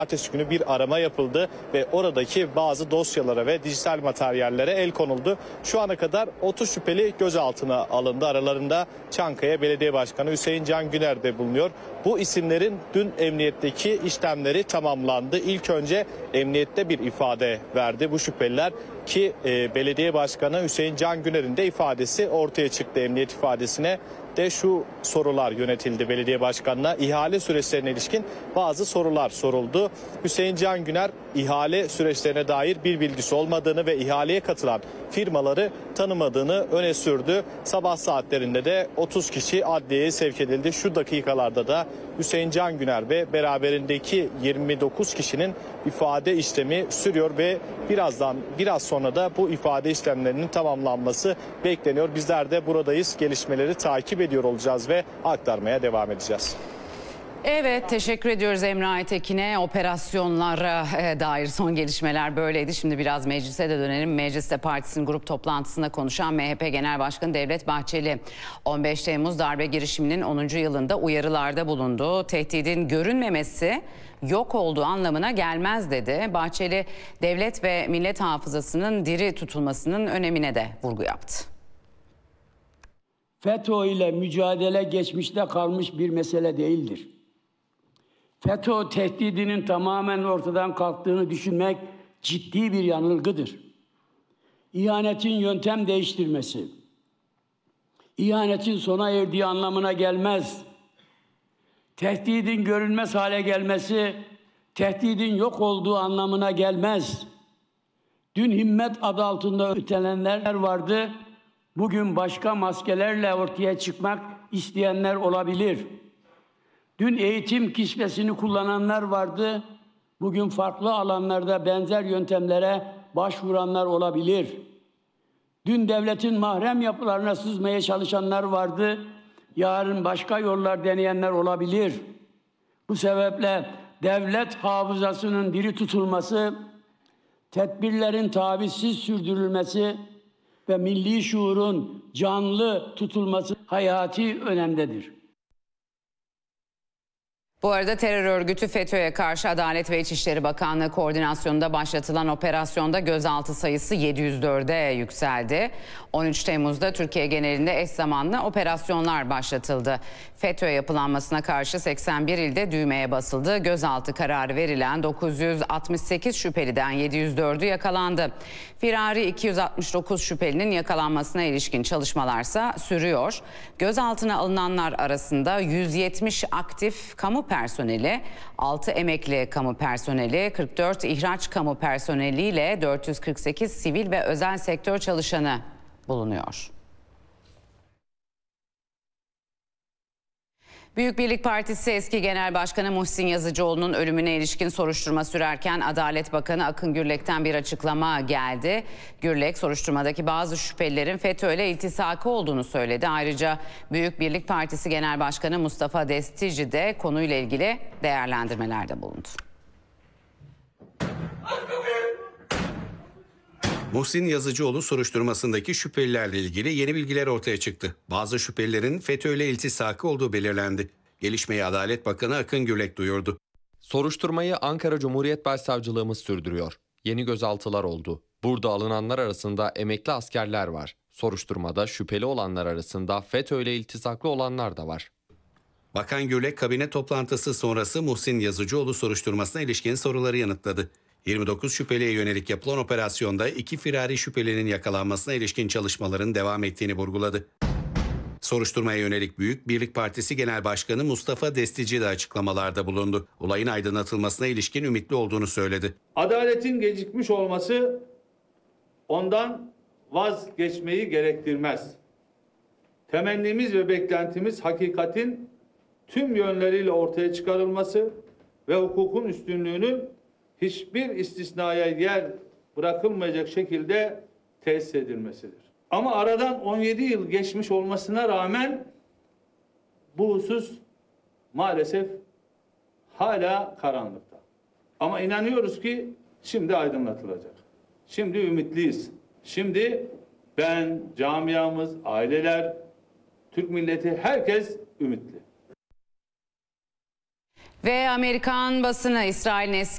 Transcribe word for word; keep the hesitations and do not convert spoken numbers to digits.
Ertesi günü bir arama yapıldı ve oradaki bazı dosyalara ve dijital materyallere el konuldu. Şu ana kadar otuz şüpheli gözaltına alındı. Aralarında Çankaya Belediye Başkanı Hüseyin Can Güner de bulunuyor. Bu isimlerin dün emniyetteki işlemleri tamamlandı. İlk önce emniyette bir ifade verdi bu şüpheliler ki e, Belediye Başkanı Hüseyin Can Güner'in de ifadesi ortaya çıktı. Emniyet ifadesine de şu sorular yönetildi belediye başkanına. İhale süreçlerine ilişkin bazı sorular soruldu. Hüseyin Can Güner ihale süreçlerine dair bir bilgisi olmadığını ve ihaleye katılan firmaları tanımadığını öne sürdü. Sabah saatlerinde de otuz kişi adliyeye sevk edildi. Şu dakikalarda da Hüseyin Can Güner ve beraberindeki yirmi dokuz kişinin ifade işlemi sürüyor ve birazdan biraz sonra da bu ifade işlemlerinin tamamlanması bekleniyor. Bizler de buradayız. Gelişmeleri takip ediyor olacağız ve aktarmaya devam edeceğiz. Evet, teşekkür ediyoruz Emre Aytekin'e. Operasyonlara dair son gelişmeler böyleydi. Şimdi biraz meclise de dönelim. Mecliste partisinin grup toplantısında konuşan M H P Genel Başkanı Devlet Bahçeli, on beş Temmuz darbe girişiminin onuncu yılında uyarılarda bulundu. Tehdidin görünmemesi yok olduğu anlamına gelmez dedi. Bahçeli, devlet ve millet hafızasının diri tutulmasının önemine de vurgu yaptı. FETÖ ile mücadele geçmişte kalmış bir mesele değildir. FETÖ tehdidinin tamamen ortadan kalktığını düşünmek ciddi bir yanılgıdır. İhanetin yöntem değiştirmesi, ihanetin sona erdiği anlamına gelmez. Tehdidin görünmez hale gelmesi, tehdidin yok olduğu anlamına gelmez. Dün himmet adı altında ötelenler vardı. Bugün başka maskelerle ortaya çıkmak isteyenler olabilir. Dün eğitim kisvesini kullananlar vardı. Bugün farklı alanlarda benzer yöntemlere başvuranlar olabilir. Dün devletin mahrem yapılarına sızmaya çalışanlar vardı. Yarın başka yollar deneyenler olabilir. Bu sebeple devlet hafızasının diri tutulması, tedbirlerin tavizsiz sürdürülmesi ve milli şuurun canlı tutulması hayati önemdedir. Bu arada terör örgütü FETÖ'ye karşı Adalet ve İçişleri Bakanlığı koordinasyonunda başlatılan operasyonda gözaltı sayısı yedi yüz dörde yükseldi. on üç Temmuz'da Türkiye genelinde eş zamanlı operasyonlar başlatıldı. FETÖ yapılanmasına karşı seksen bir ilde düğmeye basıldı. Gözaltı kararı verilen dokuz yüz altmış sekiz şüpheliden yedi yüz dördü yakalandı. Firari iki yüz altmış dokuz şüphelinin yakalanmasına ilişkin çalışmalarsa sürüyor. Gözaltına alınanlar arasında yüz yetmiş aktif kamu personeli, altı emekli kamu personeli, kırk dört ihraç kamu personeliyle dört yüz kırk sekiz sivil ve özel sektör çalışanı bulunuyor. Büyük Birlik Partisi eski Genel Başkanı Muhsin Yazıcıoğlu'nun ölümüne ilişkin soruşturma sürerken Adalet Bakanı Akın Gürlek'ten bir açıklama geldi. Gürlek, soruşturmadaki bazı şüphelilerin FETÖ ile iltisakı olduğunu söyledi. Ayrıca Büyük Birlik Partisi Genel Başkanı Mustafa Destici de konuyla ilgili değerlendirmelerde bulundu. Muhsin Yazıcıoğlu soruşturmasındaki şüphelilerle ilgili yeni bilgiler ortaya çıktı. Bazı şüphelilerin FETÖ ile iltisakı olduğu belirlendi. Gelişmeyi Adalet Bakanı Akın Gürlek duyurdu. Soruşturmayı Ankara Cumhuriyet Başsavcılığımız sürdürüyor. Yeni gözaltılar oldu. Burada alınanlar arasında emekli askerler var. Soruşturmada şüpheli olanlar arasında FETÖ ile iltisaklı olanlar da var. Bakan Gürlek kabine toplantısı sonrası Muhsin Yazıcıoğlu soruşturmasına ilişkin soruları yanıtladı. yirmi dokuz şüpheliye yönelik yapılan operasyonda iki firari şüphelinin yakalanmasına ilişkin çalışmaların devam ettiğini vurguladı. Soruşturmaya yönelik Büyük Birlik Partisi Genel Başkanı Mustafa Destici de açıklamalarda bulundu. Olayın aydınlatılmasına ilişkin ümitli olduğunu söyledi. Adaletin gecikmiş olması ondan vazgeçmeyi gerektirmez. Temennimiz ve beklentimiz hakikatin tüm yönleriyle ortaya çıkarılması ve hukukun üstünlüğünün hiçbir istisnaya yer bırakılmayacak şekilde tesis edilmesidir. Ama aradan on yedi yıl geçmiş olmasına rağmen bu husus maalesef hala karanlıkta. Ama inanıyoruz ki şimdi aydınlatılacak. Şimdi ümitliyiz. Şimdi ben, camiamız, aileler, Türk milleti, herkes ümitli. Ve Amerikan basını İsrail'in eski